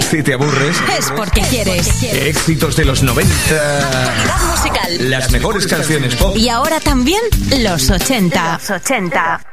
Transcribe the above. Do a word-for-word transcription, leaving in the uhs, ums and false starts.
Si te aburres, es porque quieres. Éxitos de los noventa. Actualidad musical. Las mejores canciones pop. Y ahora también los ochenta. Los ochenta.